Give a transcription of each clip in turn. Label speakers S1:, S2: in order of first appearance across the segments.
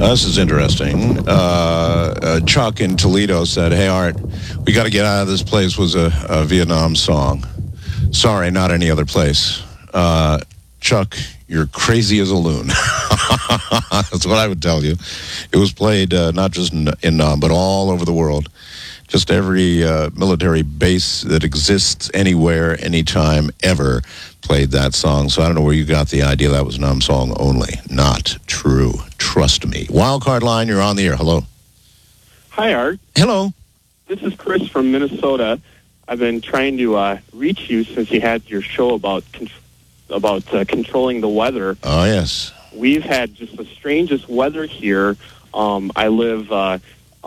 S1: This is interesting. Chuck in Toledo said, "Hey, Art, we got to get out of this place," was a Vietnam song. Sorry, not any other place. Chuck, you're crazy as a loon. That's what I would tell you. It was played not just in Nam, but all over the world. Just every military base that exists anywhere, anytime, ever played that song. So I don't know where you got the idea that was Nam song only. Not true. Trust me. Wildcard line, you're on the air. Hello.
S2: Hi, Art.
S1: Hello.
S2: This is Chris from Minnesota. I've been trying to reach you since you had your show about controlling the weather.
S1: Oh, yes.
S2: We've had just the strangest weather here. I live a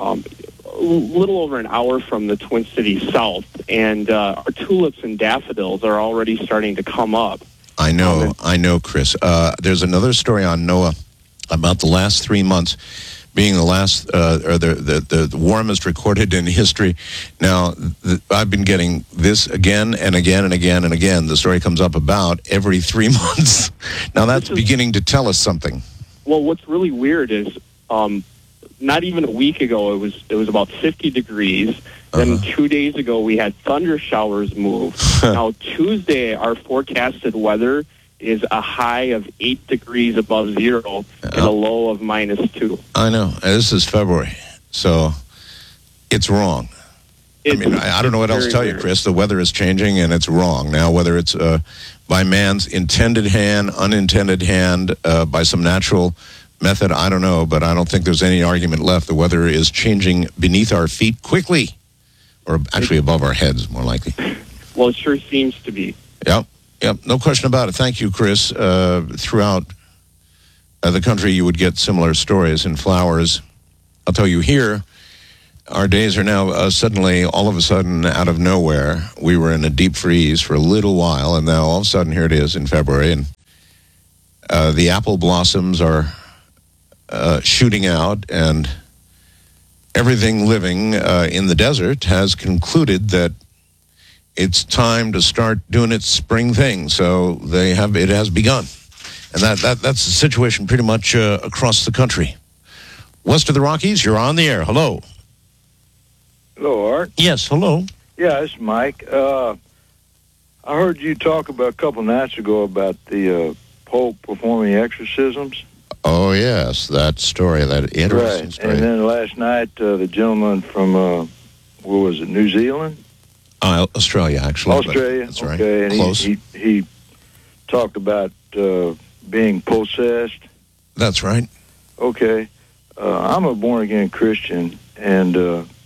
S2: little over an hour from the Twin Cities south, and our tulips and daffodils are already starting to come up.
S1: I know, Chris. There's another story on NOAA about the last 3 months being the last, or the warmest recorded in history. Now, I've been getting this again and again and again and again. The story comes up about every 3 months. Now, that's beginning to tell us something.
S2: Well, what's really weird is not even a week ago, it was about 50 degrees. Then 2 days ago, we had thunder showers move. Now, Tuesday, our forecasted weather is a high of 8 degrees above zero and a low of -2.
S1: I know. This is February, so it's wrong. I don't know what else to tell you, Chris. The weather is changing, and it's wrong. Now, whether it's by man's intended hand, unintended hand, by some natural method, I don't know, but I don't think there's any argument left. The weather is changing beneath our feet quickly, or actually above our heads, more likely.
S2: Well, it sure seems to be.
S1: Yep, no question about it. Thank you, Chris. Throughout the country, you would get similar stories and flowers. I'll tell you here, our days are now suddenly, all of a sudden, out of nowhere. We were in a deep freeze for a little while, and now all of a sudden, here it is in February, and the apple blossoms are shooting out, and everything living in the desert has concluded that it's time to start doing its spring thing. So it has begun. And that's the situation pretty much across the country. West of the Rockies, you're on the air. Hello.
S3: Hello, Art.
S1: Yes, hello.
S3: Yeah, it's Mike. I heard you talk about a couple nights ago about the Pope performing exorcisms.
S1: Oh, yes, that story, that interesting story.
S3: And then last night, the gentleman from, where was it, New Zealand?
S1: Australia, actually.
S3: Australia,
S1: that's right.
S3: Okay, and
S1: close.
S3: He talked about being possessed.
S1: That's right.
S3: Okay. I'm a born-again Christian, and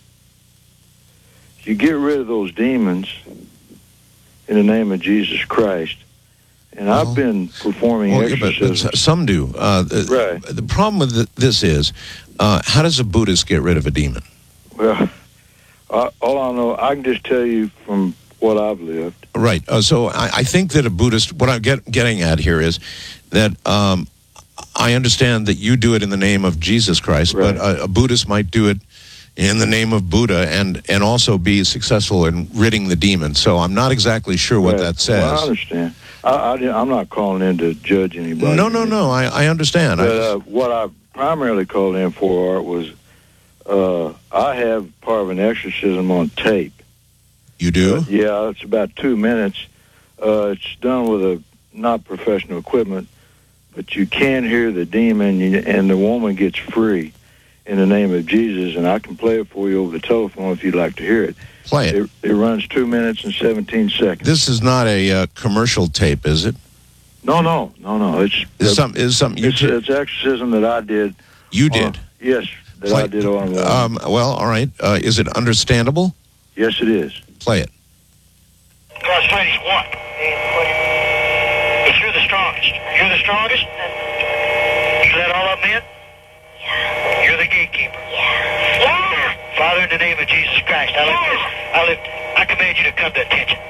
S3: you get rid of those demons in the name of Jesus Christ. And I've been performing exorcisms.
S1: But some do.
S3: Right.
S1: The problem with this is, how does a Buddhist get rid of a demon?
S3: Well, all I know, I can just tell you from what I've lived.
S1: Right. So I think that a Buddhist, what I'm getting at here is that I understand that you do it in the name of Jesus Christ,
S3: right.
S1: But a Buddhist might do it in the name of Buddha and also be successful in ridding the demon. So I'm not exactly sure what that says.
S3: Well, I understand. I'm not calling in to judge anybody.
S1: No. I understand.
S3: But what I primarily called in for, Art, was I have part of an exorcism on tape.
S1: You do?
S3: Yeah, it's about 2 minutes. It's done with not professional equipment, but you can hear the demon, and the woman gets free in the name of Jesus, and I can play it for you over the telephone if you'd like to hear it.
S1: Play it.
S3: It runs 2 minutes and 17 seconds.
S1: This is not a commercial tape, is it?
S3: No. It's exorcism that I did.
S1: You did?
S3: Yes, I did on one.
S1: Well, all right. Is it understandable?
S3: Yes, it is.
S1: Play it.
S4: God fight is one. But you're the strongest. You're the strongest? Is that all of men? Yeah. You're the gatekeeper. Yeah. Father, in the name of Jesus Christ, I command you to come to attention.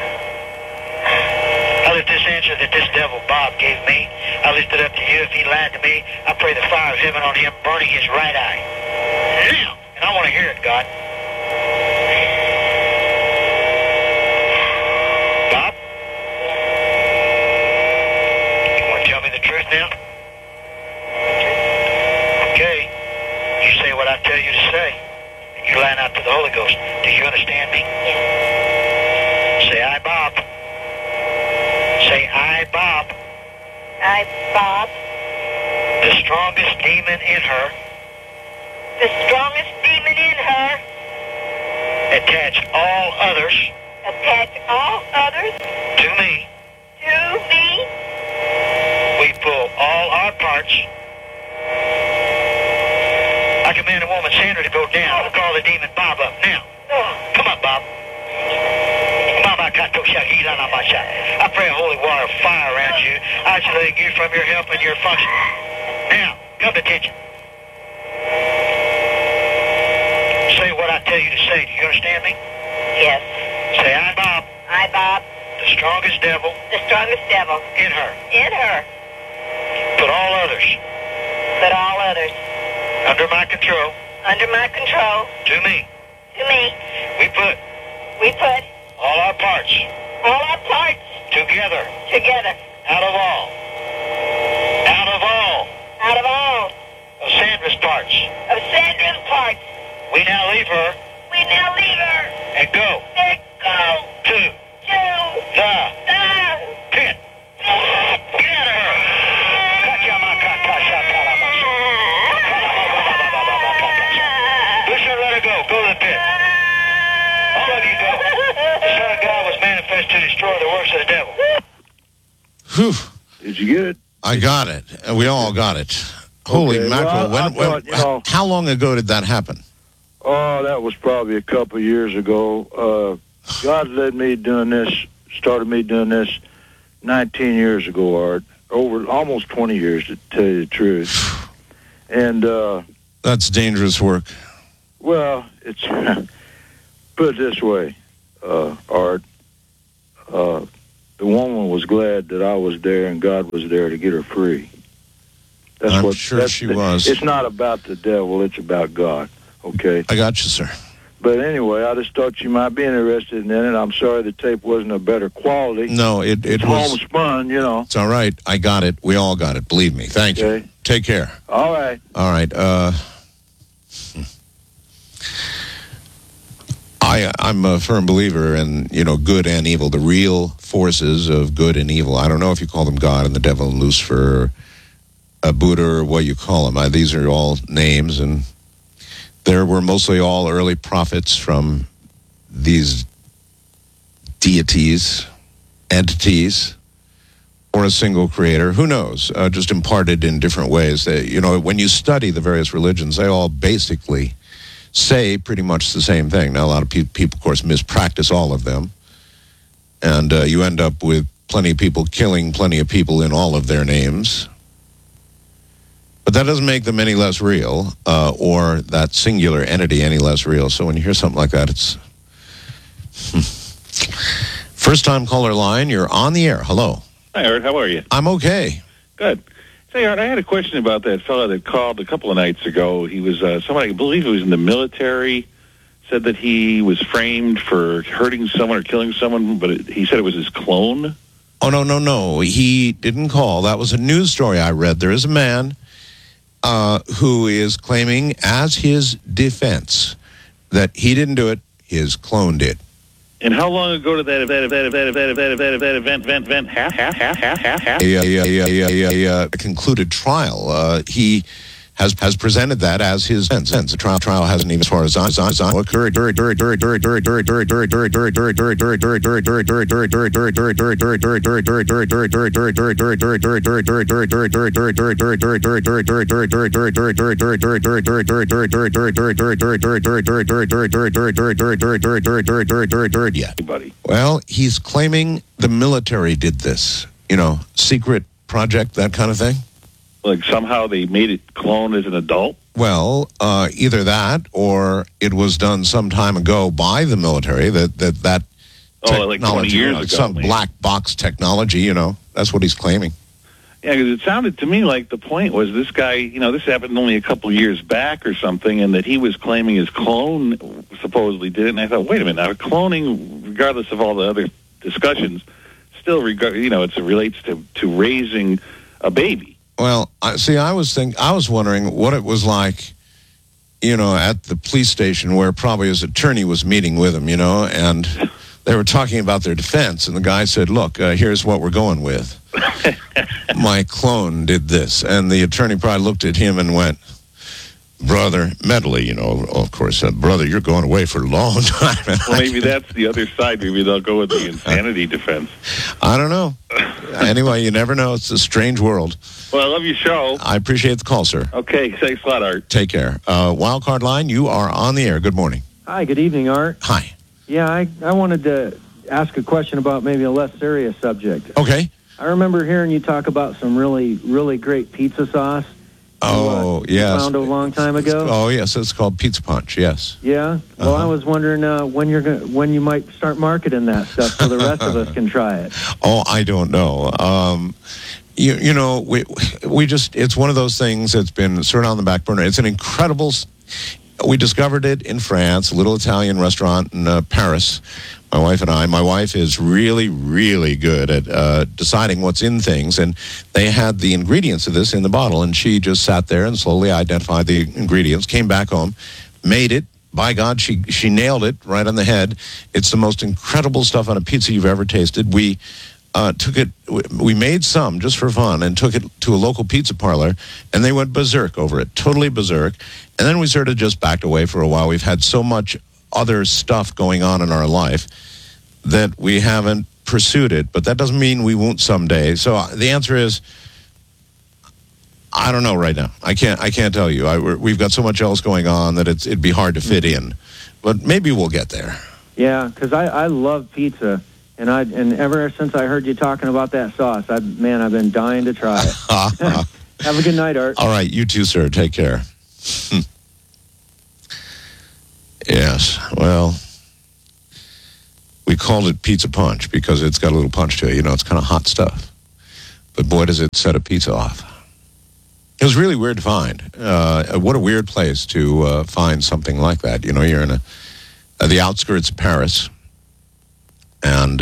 S4: I lift this answer that this devil Bob gave me. I lift it up to you. If he lied to me, I pray the fire of heaven on him, burning his right eye. Now, and I want to hear it, God. Bob? You want to tell me the truth now? Okay. tell you to say. And you line out to the Holy Ghost. Do you understand me?
S5: Yes.
S4: Say, I, Bob. Say, I, Bob.
S5: I, Bob.
S4: The strongest demon in her.
S5: The strongest demon in her.
S4: Attach all others.
S5: Attach all others.
S4: To me.
S5: To me.
S4: We pull all our parts. I command a woman, Sandra, to go down. I'll call the demon Bob up now. Come on, Bob. I pray a holy water of fire around you, isolating you from your help and your function. Now, come to attention. Say what I tell you to say. Do you understand me?
S5: Yes.
S4: Say, I, Bob.
S5: I, Bob.
S4: The strongest devil.
S5: The strongest devil.
S4: In her.
S5: In her.
S4: Put all others.
S5: Put all others.
S4: Under my control.
S5: Under my control.
S4: To me.
S5: To me.
S4: We put.
S5: All our parts.
S4: Together.
S5: Out of all.
S4: Of Sandra's parts. We now leave her. And go. To. The. Pit. Get out of her. Who should let her go? Go to the pit. All of you go. The Son of God was manifest to destroy the works of the devil.
S1: Whew.
S3: Did you get it?
S1: I got it. We all got it. Holy
S3: Okay,
S1: mackerel.
S3: well, I thought,
S1: How long ago did that happen?
S3: Oh, that was probably a couple of years ago. God started me doing this 19 years ago, Art. Over almost 20 years, to tell you the truth. And,
S1: That's dangerous work.
S3: well, it's, put it this way, Art. The woman was glad that I was there and God was there to get her free.
S1: I'm sure she was.
S3: It's not about the devil, it's about God, okay?
S1: I got you, sir.
S3: But anyway, I just thought you might be interested in it. I'm sorry the tape wasn't a better quality.
S1: No, it
S3: It's
S1: was.
S3: homespun, you know.
S1: It's all right. I got it. We all got it. Believe me. Thank you.
S3: Okay.
S1: Take care.
S3: All right.
S1: All right. I'm a firm believer in, good and evil, the real forces of good and evil. I don't know if you call them God and the devil and Lucifer, Buddha, or what you call them. These are all names, and there were mostly all early prophets from these deities, entities, or a single creator. Who knows? Just imparted in different ways. When you study the various religions, they all basically say pretty much the same thing. Now, a lot of people, of course, mispractice all of them, and you end up with plenty of people killing plenty of people in all of their names. But that doesn't make them any less real, or that singular entity any less real. So when you hear something like that, it's... First-time caller line, you're on the air. Hello.
S6: Hi, Art. How are you?
S1: I'm okay.
S6: Good. Say, Art, I had a question about that fellow that called a couple of nights ago. He was somebody, I believe he was in the military, said that he was framed for hurting someone or killing someone, but he said it was his clone.
S1: Oh, no. He didn't call. That was a news story I read. There is a man who is claiming as his defense that he didn't do it, his clone did.
S6: And how long ago did that event
S1: A concluded trial. He has presented that as his defense. The trial hasn't even, as far as occurred. Well, he's claiming the military did this. Secret project, that kind of thing.
S6: Like somehow they made it clone as an adult?
S1: Well, either that or it was done some time ago by the military. That
S6: like 20 years ago.
S1: Some black box technology, That's what he's claiming.
S6: Yeah, because it sounded to me like the point was this guy, this happened only a couple years back or something, and that he was claiming his clone supposedly did it. And I thought, wait a minute, now cloning, regardless of all the other discussions, still, it relates to raising a baby.
S1: Well, I was wondering what it was like at the police station where probably his attorney was meeting with him, and they were talking about their defense. And the guy said, look, here's what we're going with. My clone did this. And the attorney probably looked at him and went, brother, mentally, of course, brother, you're going away for a long time.
S6: Well, maybe that's the other side. Maybe they'll go with the insanity defense.
S1: I don't know. Anyway, you never know. It's a strange world.
S6: Well, I love your show.
S1: I appreciate the call, sir.
S6: Okay, thanks a lot, Art.
S1: Take care. Wildcard line, you are on the air. Good morning.
S7: Hi, good evening, Art.
S1: Hi.
S7: Yeah, I wanted to ask a question about maybe a less serious subject.
S1: Okay.
S7: I remember hearing you talk about some really, really great pizza sauce.
S1: Oh, yes.
S7: Found a long time ago.
S1: Oh, yes. It's called Pizza Punch. Yes.
S7: Yeah. Well, I was wondering when you might start marketing that stuff so the rest of us can try it.
S1: Oh, I don't know. We just, it's one of those things that's been sort of on the back burner. It's an incredible. We discovered it in France, a little Italian restaurant in Paris. My wife and I. My wife is really, really good at deciding what's in things, and they had the ingredients of this in the bottle, and she just sat there and slowly identified the ingredients, came back home, made it. By God, she nailed it right on the head. It's the most incredible stuff on a pizza you've ever tasted. We took it, we made some just for fun and took it to a local pizza parlor, and they went berserk over it, totally berserk. And then we sort of just backed away for a while. We've had so much other stuff going on in our life that we haven't pursued it, but that doesn't mean we won't someday. So the answer is, I don't know right now. I can't tell you. We've got so much else going on that it'd be hard to fit in, but maybe we'll get there.
S7: Yeah, because I love pizza, and ever since I heard you talking about that sauce, I've been dying to try it. Have a good night, Art.
S1: All right, you too, sir. Take care. Yes, well, we called it Pizza Punch because it's got a little punch to it. It's kind of hot stuff. But boy, does it set a pizza off. It was really weird to find. What a weird place to find something like that. You're in the outskirts of Paris, and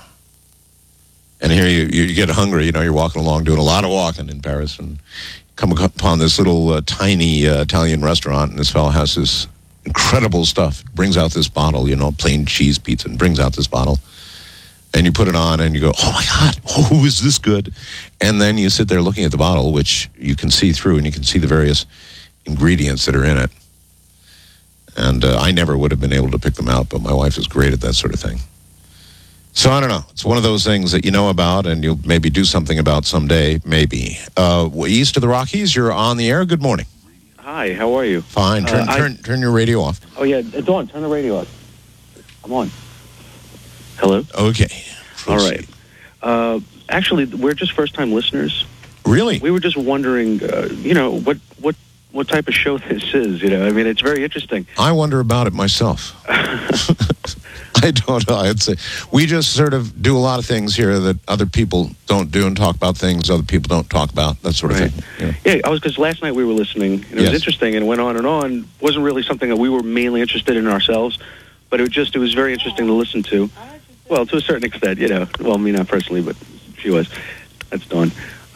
S1: here you get hungry. You're walking along, doing a lot of walking in Paris, and come upon this little tiny Italian restaurant, and this fellow has this incredible stuff. Brings out this bottle, plain cheese pizza, and brings out this bottle. And you put it on, and you go, oh, my God, oh, is this good? And then you sit there looking at the bottle, which you can see through, and you can see the various ingredients that are in it. And I never would have been able to pick them out, but my wife is great at that sort of thing. So I don't know. It's one of those things that you know about, and you'll maybe do something about someday, maybe. East of the Rockies, you're on the air. Good morning.
S2: Hi, how are you?
S1: Fine. Turn your radio off.
S2: Oh, yeah, Dawn, turn the radio off. I'm on. Hello?
S1: Okay.
S2: Proceed. All right. Actually, we're just first-time listeners.
S1: Really?
S2: We were just wondering, what type of show this is. It's very interesting.
S1: I wonder about it myself. I don't know. I'd say we just sort of do a lot of things here that other people don't do and talk about things other people don't talk about, that sort of thing.
S2: Yeah, because last night we were listening, and it was interesting, and it went on and on. It wasn't really something that we were mainly interested in ourselves, but it was very interesting to listen to. Well, to a certain extent, Well, me not personally, but she was. That's Dawn.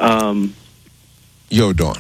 S1: Yo, Dawn.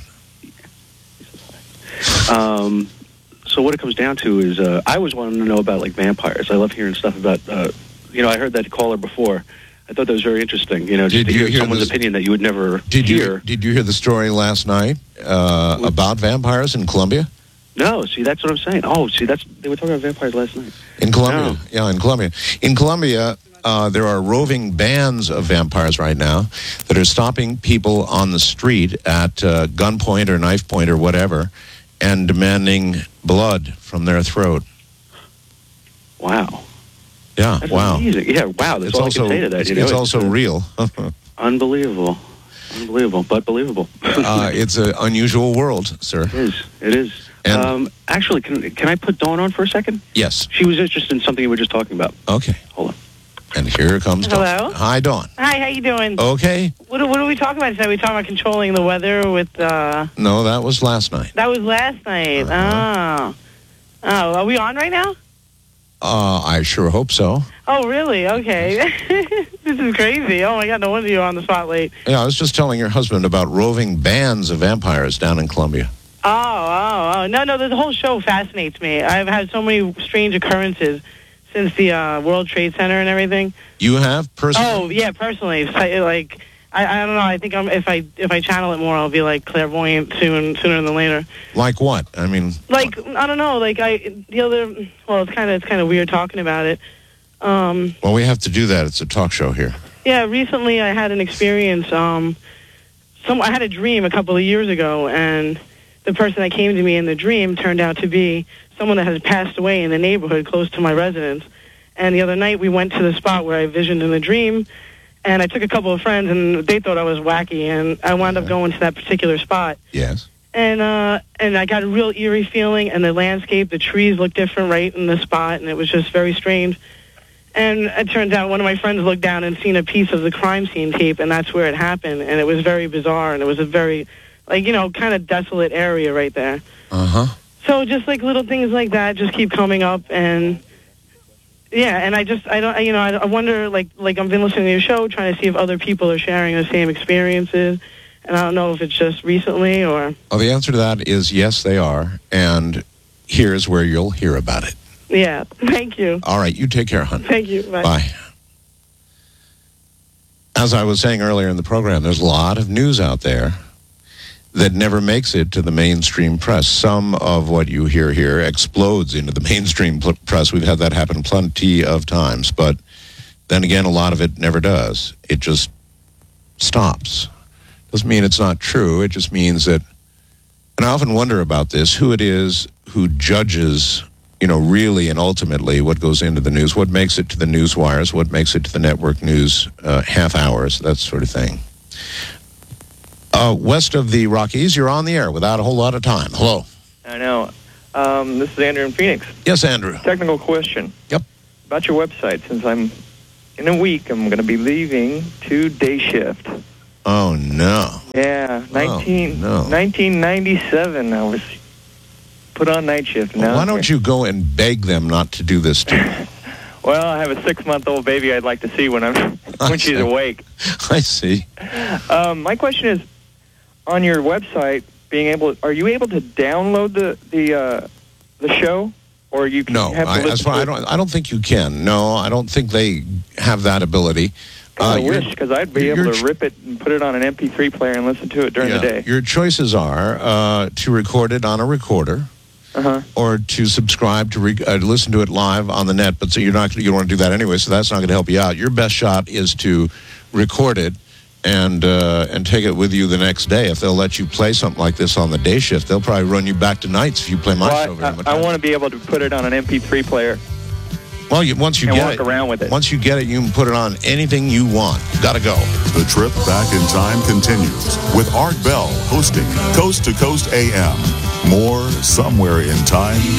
S2: So what it comes down to is, I always wanted to know about vampires. I love hearing stuff about, I heard that caller before. I thought that was very interesting. Just to hear someone's opinion that you would never hear.
S1: Did you hear the story last night about vampires in Colombia?
S2: No, see, that's what I'm saying. Oh, see, they were talking about vampires last night.
S1: In Colombia, in Colombia. In Colombia, there are roving bands of vampires right now that are stopping people on the street at gunpoint or knife point or whatever, and demanding blood from their throat.
S2: Wow.
S1: Yeah,
S2: that's
S1: wow.
S2: amazing. Yeah, wow. That's all I can say to that.
S1: It's also real.
S2: Unbelievable, but believable.
S1: It's an unusual world, sir.
S2: It is. And actually, can I put Dawn on for a second?
S1: Yes.
S2: She was interested in something you were just talking about.
S1: Okay.
S2: Hold on.
S1: And here comes Dawn.
S8: Hello?
S1: Hi, Dawn.
S8: Hi, how you doing?
S1: Okay.
S8: What are we talking about today? We talking about controlling the weather with...
S1: No, that was last night.
S8: That was last night. Oh, are we on right now?
S1: I sure hope so.
S8: Oh, really? Okay. This is crazy. Oh, my God, no wonder you're on the spot late.
S1: Yeah, I was just telling your husband about roving bands of vampires down in Colombia.
S8: Oh. No, the whole show fascinates me. I've had so many strange occurrences since the World Trade Center and everything.
S1: You have personally?
S8: Oh, yeah, personally. Like, I don't know. I think if I channel it more, I'll be like clairvoyant sooner than later.
S1: Like what? I mean,
S8: like I don't know. Like it's kind of weird talking about it.
S1: Well, we have to do that. It's a talk show here.
S8: Yeah, recently I had an experience. I had a dream a couple of years ago, and the person that came to me in the dream turned out to be someone that had passed away in the neighborhood close to my residence. And the other night we went to the spot where I visioned in the dream, and I took a couple of friends, and they thought I was wacky, and I wound up going to that particular spot.
S1: Yes.
S8: And I got a real eerie feeling, and the landscape, the trees looked different right in the spot, and it was just very strange. And it turns out one of my friends looked down and seen a piece of the crime scene tape, and that's where it happened. And it was very bizarre, and it was a very, kind of desolate area right there.
S1: Uh-huh.
S8: So just like little things like that just keep coming up, and yeah, and I wonder, like I've been listening to your show, trying to see if other people are sharing the same experiences, and I don't know if it's just recently or...
S1: Well, the answer to that is yes, they are, and here's where you'll hear about it.
S8: Yeah, thank you.
S1: All right, you take care, hon.
S8: Thank you. Bye.
S1: Bye. As I was saying earlier in the program, there's a lot of news out there that never makes it to the mainstream press. Some of what you hear here explodes into the mainstream press. We've had that happen plenty of times. But then again, a lot of it never does. It just stops. Doesn't mean it's not true. It just means that, and I often wonder about this, who it is who judges, really and ultimately what goes into the news, what makes it to the news wires, what makes it to the network news half hours, that sort of thing. West of the Rockies, you're on the air without a whole lot of time. Hello.
S9: I know. This is Andrew in Phoenix.
S1: Yes, Andrew.
S9: Technical question.
S1: Yep.
S9: About your website. Since in a week, I'm going to be leaving to day shift.
S1: Oh, no.
S9: Yeah. 1997, I was put on night shift.
S1: Well, why don't you go and beg them not to do this to you?
S9: Well, I have a 6-month-old baby I'd like to see when she's awake.
S1: I see.
S9: My question is, on your website, are you able to download the show, or you can
S1: no? I don't think you can. No, I don't think they have that ability.
S9: I wish, because I'd be able to rip it and put it on an MP3 player and listen to it during the day.
S1: Your choices are to record it on a recorder.
S9: Uh-huh.
S1: Or to subscribe to listen to it live on the net, but you don't want to do that anyway, so that's not going to help you out. Your best shot is to record it and take it with you the next day. If they'll let you play something like this on the day shift, they'll probably run you back to nights if you play my show very much.
S9: I want to be able to put it on an MP3 player.
S1: Well, once you get it,
S9: around with it.
S1: Once you get it, you can put it on anything you want. Got to go.
S10: The trip back in time continues with Art Bell hosting Coast to Coast AM. More somewhere in time